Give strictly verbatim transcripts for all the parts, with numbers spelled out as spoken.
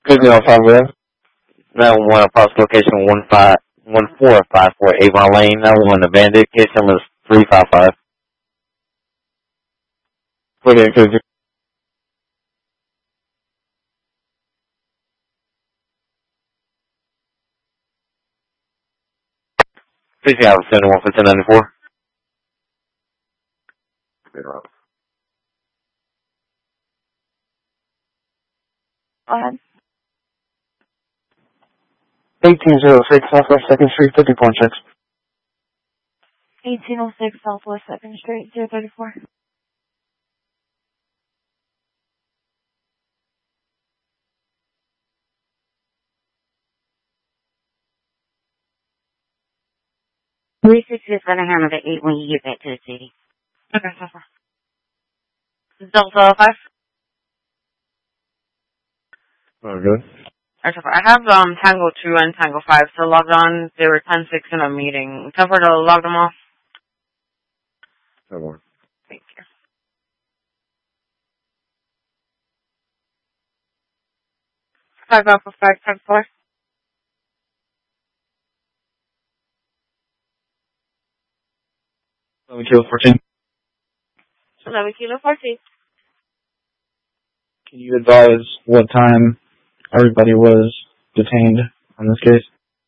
Good deal, five Rev. nine one one, approx location one five one four five four Avon Lane. nine one one, the bandit. Case number is three five five. forty-eight fifty. Please have seven one for ten ninety-four. Go ahead. eighteen oh six Southwest second Street, fifty point six. eighteen oh six Southwest second Street, zero thirty-four. three sixty is going to handle the eight when you get back to the city. Okay, so far. Delta five. Oh, good. Alright, so far. I have um Tango two and Tango five still logged on. They were ten six in a meeting. Time for to log them off. No more. Thank you. Five Alpha five ten four. eleven kilo fourteen. Eleven kilo fourteen. Can you advise what time everybody was detained on this case?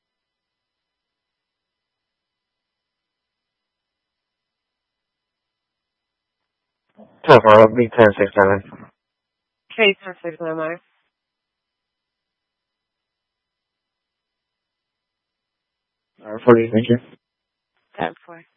So far, it'll be ten six seven. Okay, ten six nine. Alright, forty, thank you. Ten four.